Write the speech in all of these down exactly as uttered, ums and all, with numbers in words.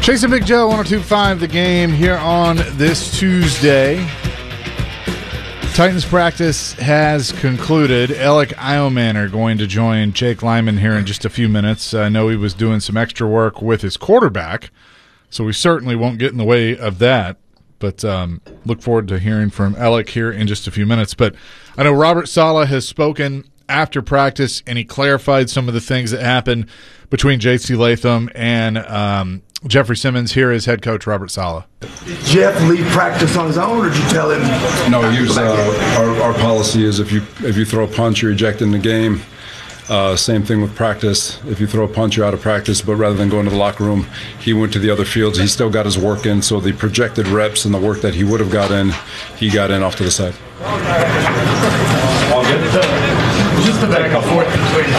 Chase and Big Joe, one oh two point five The Game here on this Tuesday. Titans practice has concluded. Alec Eilman going to join Jake Lyman here in just a few minutes. I know he was doing some extra work with his quarterback, so we certainly won't get in the way of that. But um, look forward to hearing from Alec here in just a few minutes. But I know Robert Saleh has spoken after practice, and he clarified some of the things that happened between J C Latham and um, Jeffrey Simmons. Here is head coach Robert Saleh. Did Jeff leave practice on his own, or did you tell him? No, use, uh, our, our policy is if you if you throw a punch, you're ejecting the game. Uh, same thing with practice. If you throw a punch, you're out of practice. But rather than going to the locker room, he went to the other fields. He still got his work in, so the projected reps and the work that he would have got in, he got in off to the side. All good. Just the back and forth between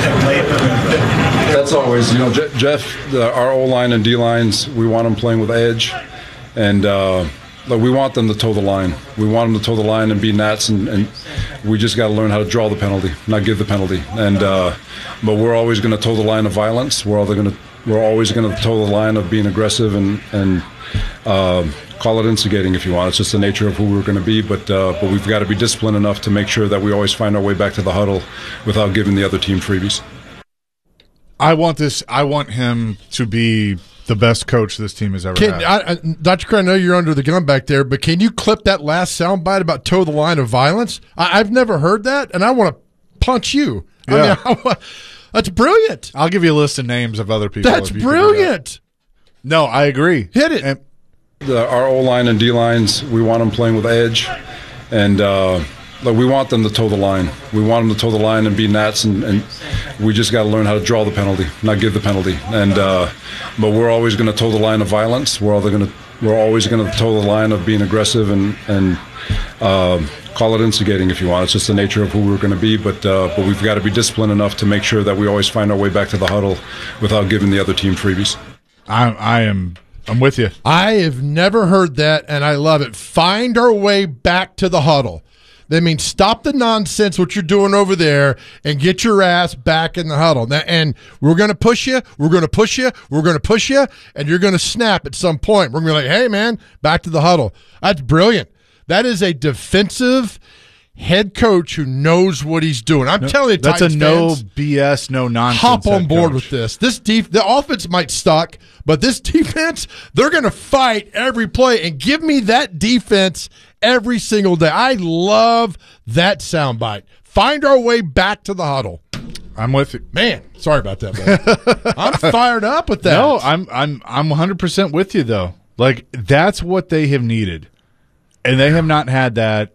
That's always, you know, Je- Jeff, the, our O-line and D-lines, we want them playing with edge. And uh, like we want them to toe the line. We want them to toe the line and be Nats, and, and we just got to learn how to draw the penalty, not give the penalty. And uh, but we're always going to toe the line of violence. We're going to we're always going to toe the line of being aggressive and and uh, call it instigating if you want. It's just the nature of who we're going to be. But uh, but we've got to be disciplined enough to make sure that we always find our way back to the huddle without giving the other team freebies. I want this. I want him to be the best coach this team has ever Can, had. I, I, Doctor Craig, I know you're under the gun back there, but can you clip that last soundbite about toe the line of violence? I, I've never heard that, and I want to punch you. Yeah. I mean, I, that's brilliant. I'll give you a list of names of other people. That's if you can do brilliant. that. No, I agree. Hit it. And, The, our O-line and D-lines, we want them playing with edge. And uh, like we want them to toe the line. We want them to toe the line and be Nats, and, and we just got to learn how to draw the penalty, not give the penalty. And uh, but we're always going to toe the line of violence. We're all going to we're always going to toe the line of being aggressive and and uh, call it instigating if you want. It's just the nature of who we're going to be. But uh, but we've got to be disciplined enough to make sure that we always find our way back to the huddle without giving the other team freebies. I, I am. I'm with you. I have never heard that, and I love it. Find our way back to the huddle. That means stop the nonsense, what you're doing over there, and get your ass back in the huddle. Now, and we're going to push you, we're going to push you, we're going to push you, and you're going to snap at some point. We're going to be like, hey, man, back to the huddle. That's brilliant. That is a defensive head coach who knows what he's doing. I'm no, telling you, that's Titans a no fans, B S, no nonsense. Hop on board coach. with this. This def- the offense might suck, but this defense, they're going to fight every play and give me that defense every single day. I love that soundbite. Find our way back to the huddle. I'm with you, man. Sorry about that, man. I'm fired up with that. No, I'm I'm I'm one hundred percent with you though. Like that's what they have needed, and they have not had that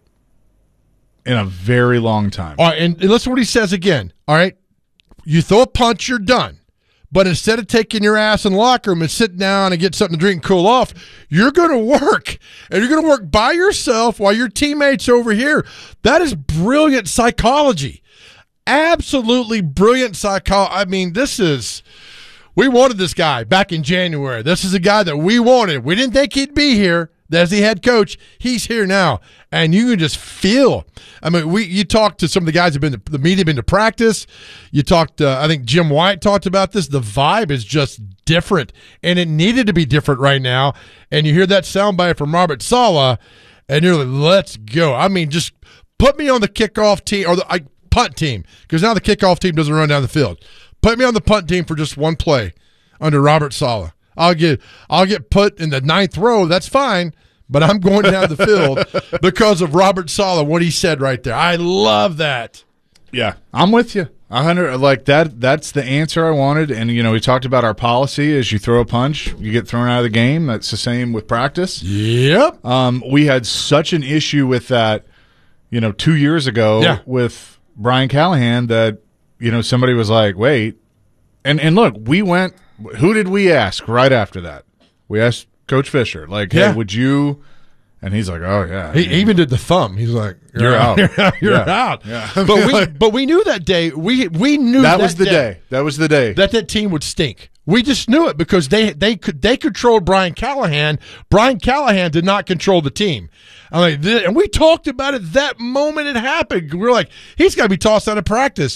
in a very long time. All right, and listen to what he says again. All right, you throw a punch, you're done. But instead of taking your ass in the locker room and sitting down and get something to drink and cool off, you're going to work. And you're going to work by yourself while your teammates over here. That is brilliant psychology. Absolutely brilliant psychology. I mean, this is – we wanted this guy back in January. This is a guy that we wanted. We didn't think he'd be here. As the head coach, he's here now, and you can just feel. I mean, we you talked to some of the guys who've been to, the media been to practice. You talked. Uh, I think Jim White talked about this. The vibe is just different, and it needed to be different right now. And you hear that soundbite from Robert Saleh, and you're like, "Let's go!" I mean, just put me on the kickoff team or the I, punt team, because now the kickoff team doesn't run down the field. Put me on the punt team for just one play under Robert Saleh. I'll get I'll get put in the ninth row. That's fine, but I'm going down the field because of Robert Saleh, what he said right there. I love that. Yeah, I'm with you. A hundred like that. That's the answer I wanted. And you know, we talked about our policy: as you throw a punch, you get thrown out of the game. That's the same with practice. Yep. Um, we had such an issue with that, you know, two years ago yeah. with Brian Callahan that you know somebody was like, wait, and and look, we went. Who did we ask right after that? We asked Coach Fisher, like, hey, yeah. would you? And he's like, oh, yeah. He even did the thumb. He's like, you're, you're out. out. You're out. You're yeah. out. Yeah. But we but we knew that day. We we knew that, that was the day. day. That was the day. That that team would stink. We just knew it because they they could they controlled Brian Callahan. Brian Callahan did not control the team. I mean, th- and we talked about it that moment it happened. We were like, he's got to be tossed out of practice.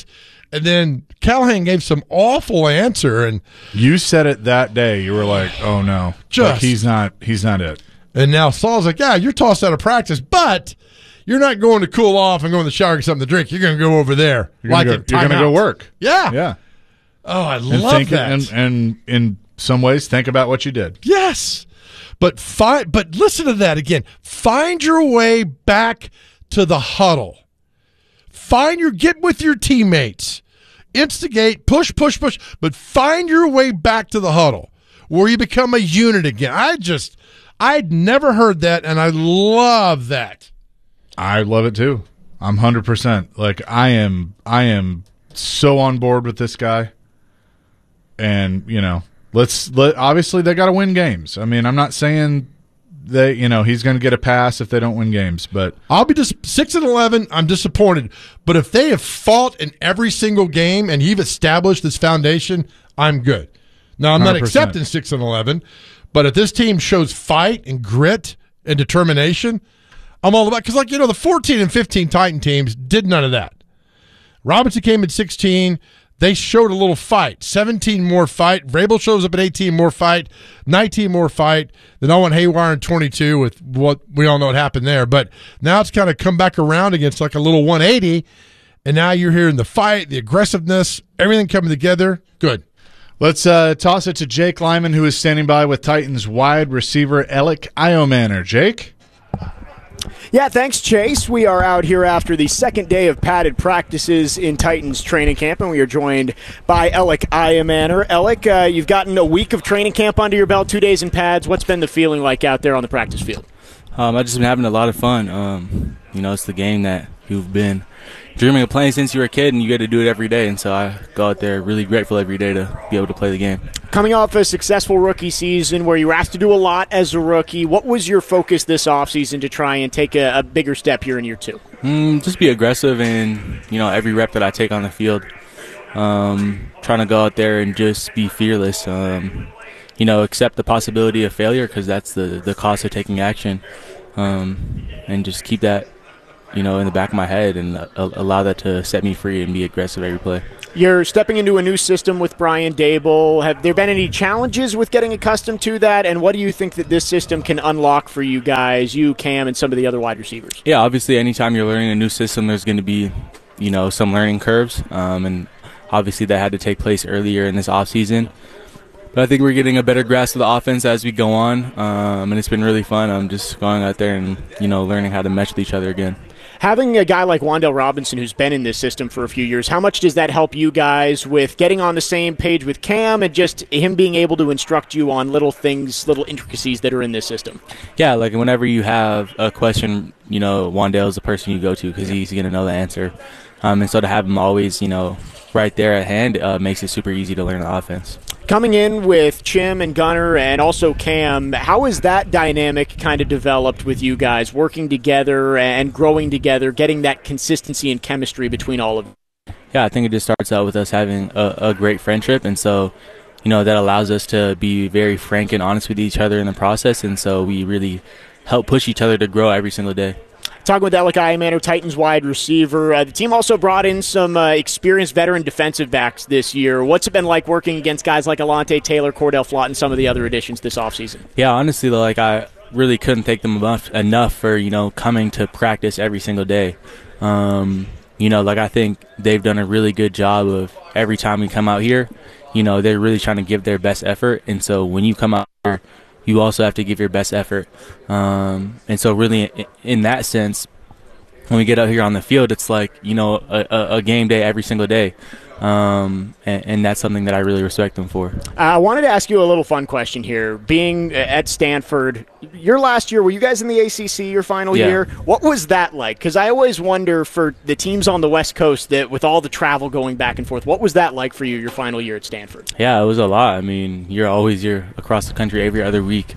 And then Callahan gave some awful answer, and You said it that day. You were like, "Oh no, Just- like, he's not. He's not it." and now Saul's like, yeah, you're tossed out of practice, but you're not going to cool off and go in the shower and get something to drink. You're going to go over there. You're like gonna in go, you're gonna timeout. go work. Yeah. Yeah. Oh, I And love think, that. And, and in some ways, think about what you did. Yes. But find, but listen to that again. Find your way back to the huddle. Find your, get with your teammates. Instigate, push, push, push, but find your way back to the huddle where you become a unit again. I just, I'd never heard that, and I love that. I love it too. I'm one hundred percent. Like I am I am so on board with this guy. And, you know, let's let obviously they got to win games. I mean, I'm not saying they, you know, he's going to get a pass if they don't win games, but I'll be just six and eleven. I'm disappointed, but if they have fought in every single game and you've established this foundation, I'm good. Now I'm not one hundred percent. accepting six and eleven, but if this team shows fight and grit and determination, I'm all about. Because, like you know, the fourteen and fifteen Titan teams did none of that. Robinson came at sixteen. They showed a little fight. seventeen more fight. Vrabel shows up at eighteen more fight. nineteen more fight. Then I went haywire in twenty-two with what we all know what happened there. But now it's kind of come back around against like a little one eighty. And now you're hearing the fight, the aggressiveness, everything coming together. Good. let's uh, toss it to Jake Lyman, who is standing by with Titans wide receiver Alec Iomanner. Jake? Yeah, thanks, Chase. We are out here after the second day of padded practices in Titans training camp, and we are joined by Alec Iomanner. Alec, uh, you've gotten a week of training camp under your belt, two days in pads. What's been the feeling like out there on the practice field? Um, I've just been having a lot of fun. Um, you know, it's the game that you've been dreaming of playing since you were a kid, and you get to do it every day. And so I go out there really grateful every day to be able to play the game. Coming off a successful rookie season where you were asked to do a lot as a rookie, what was your focus this offseason to try and take a, a bigger step here in year two? Mm, just be aggressive in, you know, every rep that I take on the field. Um, trying to go out there and just be fearless. Um, you know, accept the possibility of failure because that's the, the cost of taking action. Um, and just keep that, you know, in the back of my head and uh, allow that to set me free and be aggressive every play. You're stepping into a new system with Brian Dable. Have there been any challenges with getting accustomed to that? And what do you think that this system can unlock for you guys, you, Cam, and some of the other wide receivers? Yeah, obviously anytime you're learning a new system, there's going to be, you know, some learning curves. Um, and obviously that had to take place earlier in this offseason. But I think we're getting a better grasp of the offense as we go on. Um, and it's been really fun. I'm just going out there and, you know, learning how to mesh with each other again. Having a guy like Wan'Dale Robinson who's been in this system for a few years, how much does that help you guys with getting on the same page with Cam and just him being able to instruct you on little things, little intricacies that are in this system? Yeah, like whenever you have a question, you know, Wan'Dale is the person you go to because he's going to know the answer. Um, and so to have him always, you know, right there at hand uh, makes it super easy to learn the offense. Coming in with Chim and Gunner and also Cam, how has that dynamic kind of developed with you guys, working together and growing together, getting that consistency and chemistry between all of you? Yeah, I think it just starts out with us having a, a great friendship, and so, you know, that allows us to be very frank and honest with each other in the process, and so we really help push each other to grow every single day. Talking with Alec Iomanner, Titans wide receiver. Uh, the team also brought in some uh, experienced veteran defensive backs this year. What's it been like working against guys like Alante Taylor, Cordell Flott, and some of the other additions this offseason? Yeah, honestly, like I really couldn't thank them enough, enough for, you know, coming to practice every single day. Um, you know, like I think they've done a really good job of every time we come out here, you know, they're really trying to give their best effort. And so when you come out here, you also have to give your best effort. Um, and so really in that sense, when we get out here on the field, it's like, you know, a, a game day every single day. Um, and, and that's something that I really respect them for. Uh, I wanted to ask you a little fun question here. Being at Stanford, your last year, were you guys in the A C C your final Yeah. year? What was that like? Because I always wonder for the teams on the West Coast that with all the travel going back and forth, what was that like for you your final year at Stanford? Yeah, it was a lot. I mean, you're always you're across the country every other week.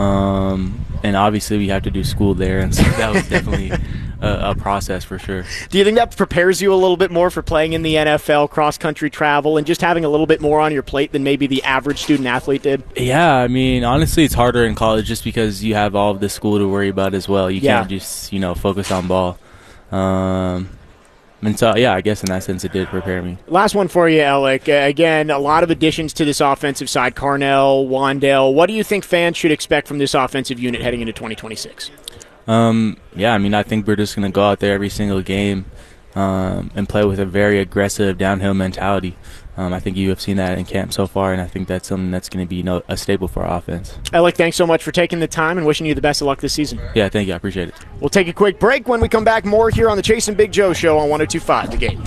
Um, and obviously we have to do school there, and so that was definitely a, a process for sure. Do you think that prepares you a little bit more for playing in the N F L, cross-country travel, and just having a little bit more on your plate than maybe the average student-athlete did? Yeah, I mean, honestly, it's harder in college just because you have all of the school to worry about as well. You Yeah. can't just, you know, focus on ball. Um, and so, yeah, I guess in that sense it did prepare me. Last one for you, Alec. Uh, again, a lot of additions to this offensive side. Carnell, Wandale. What do you think fans should expect from this offensive unit heading into twenty twenty-six? Um, yeah, I mean, I think we're just going to go out there every single game um, and play with a very aggressive downhill mentality. Um, I think you have seen that in camp so far, and I think that's something that's going to be you know, a staple for our offense. Alec, thanks so much for taking the time and wishing you the best of luck this season. Yeah, thank you. I appreciate it. We'll take a quick break. When we come back, more here on the Chase and Big Joe Show on one oh two point five The Game.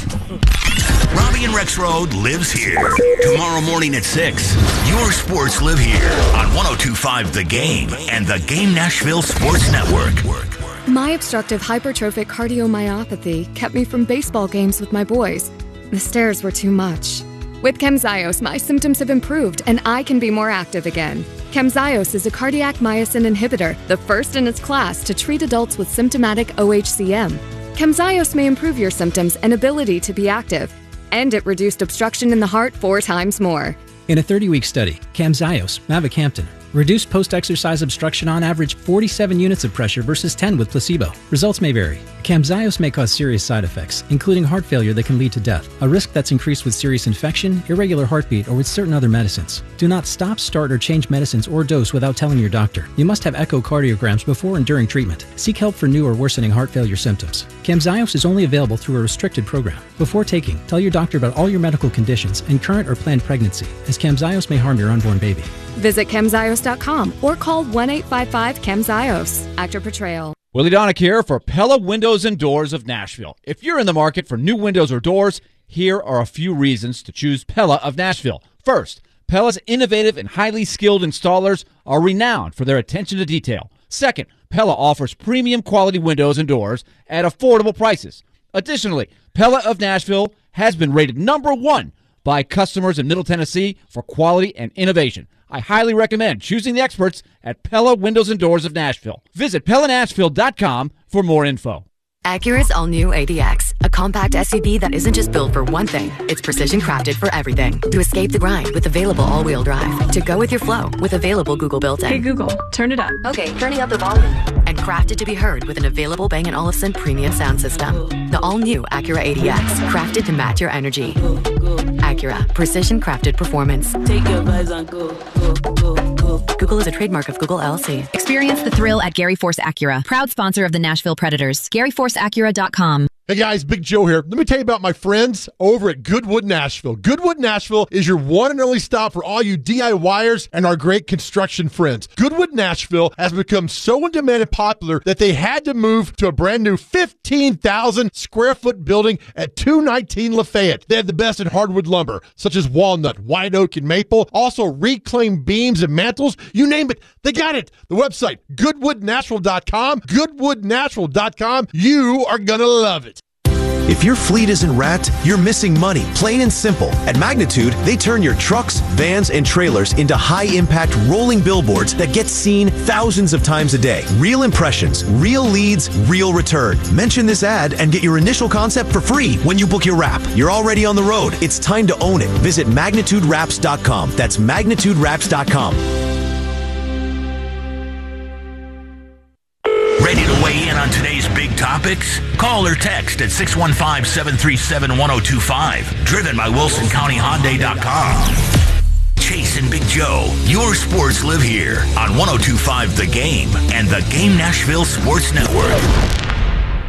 Robbie and Rex Road lives here. Tomorrow morning at six, your sports live here on one oh two point five The Game and the Game Nashville Sports Network. My obstructive hypertrophic cardiomyopathy kept me from baseball games with my boys. The stairs were too much. With Camzyos, my symptoms have improved and I can be more active again. Camzyos is a cardiac myosin inhibitor, the first in its class to treat adults with symptomatic O H C M. Camzyos may improve your symptoms and ability to be active, and it reduced obstruction in the heart four times more. In a thirty-week study, Camzyos, mavacamten, reduced post-exercise obstruction on average forty-seven units of pressure versus ten with placebo. Results may vary. Camzyos may cause serious side effects, including heart failure that can lead to death, a risk that's increased with serious infection, irregular heartbeat, or with certain other medicines. Do not stop, start, or change medicines or dose without telling your doctor. You must have echocardiograms before and during treatment. Seek help for new or worsening heart failure symptoms. Camzyos is only available through a restricted program. Before taking, tell your doctor about all your medical conditions and current or planned pregnancy, as Camzyos may harm your unborn baby. Visit camzyos dot com or call one eight five five camzyos. Actor Portrayal. Willie Donick here for Pella Windows and Doors of Nashville. If you're in the market for new windows or doors, here are a few reasons to choose Pella of Nashville. First, Pella's innovative and highly skilled installers are renowned for their attention to detail. Second, Pella offers premium quality windows and doors at affordable prices. Additionally, Pella of Nashville has been rated number one by customers in Middle Tennessee for quality and innovation. I highly recommend choosing the experts at Pella Windows and Doors of Nashville. Visit Pella Nashville dot com for more info. Acura's all-new A D X, a compact S U V that isn't just built for one thing. It's precision crafted for everything. To escape the grind with available all-wheel drive. To go with your flow with available Google built-in. Hey Google, turn it up. Okay, turning up the volume. And crafted to be heard with an available Bang and Olufsen premium sound system. The all-new Acura A D X, crafted to match your energy. Acura, precision crafted performance. Take your vibes on go, go, go, go. Google is a trademark of Google L L C. Experience the thrill at Gary Force Acura, proud sponsor of the Nashville Predators. Gary Force Acura dot com. Hey guys, Big Joe here. Let me tell you about my friends over at Goodwood Nashville. Goodwood Nashville is your one and only stop for all you DIYers and our great construction friends. Goodwood Nashville has become so in demand and popular that they had to move to a brand new fifteen thousand square foot building at two nineteen Lafayette. They have the best in hardwood lumber, such as walnut, white oak, and maple. Also reclaimed beams and mantles. You name it, they got it. The website, goodwood nashville dot com. goodwood nashville dot com. You are going to love it. If your fleet isn't wrapped, you're missing money, plain and simple. At Magnitude, they turn your trucks, vans, and trailers into high-impact rolling billboards that get seen thousands of times a day. Real impressions, real leads, real return. Mention this ad and get your initial concept for free when you book your wrap. You're already on the road. It's time to own it. Visit magnitude wraps dot com. That's magnitude wraps dot com. Ready to weigh in on today's big topics? Call or text at six one five, seven three seven, one oh two five. Driven by Wilson County Hyundai dot com. Chase and Big Joe, your sports live here on one oh two point five The Game and the Game Nashville Sports Network.